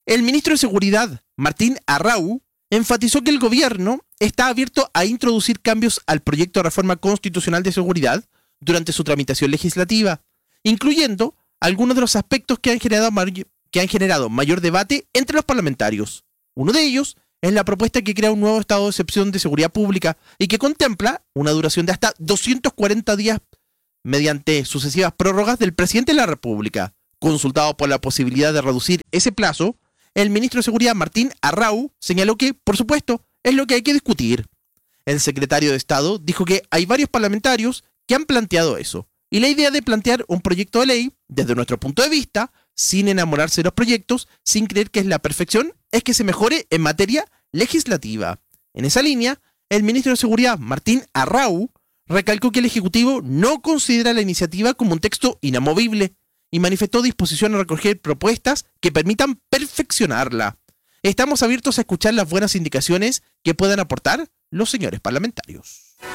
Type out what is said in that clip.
El ministro de Seguridad, Martín Arrau, enfatizó que el gobierno está abierto a introducir cambios al proyecto de reforma constitucional de seguridad durante su tramitación legislativa, incluyendo algunos de los aspectos que han generado mayor debate entre los parlamentarios. Uno de ellos es la propuesta que crea un nuevo estado de excepción de seguridad pública y que contempla una duración de hasta 240 días mediante sucesivas prórrogas del presidente de la República. Consultado por la posibilidad de reducir ese plazo, el ministro de Seguridad Martín Arrau señaló que, por supuesto, es lo que hay que discutir. El secretario de Estado dijo que hay varios parlamentarios que han planteado eso, y la idea de plantear un proyecto de ley, desde nuestro punto de vista, sin enamorarse de los proyectos, sin creer que es la perfección, es que se mejore en materia legislativa. En esa línea, el ministro de Seguridad Martín Arrau recalcó que el Ejecutivo no considera la iniciativa como un texto inamovible y manifestó disposición a recoger propuestas que permitan perfeccionarla. Estamos abiertos a escuchar las buenas indicaciones que puedan aportar los señores parlamentarios.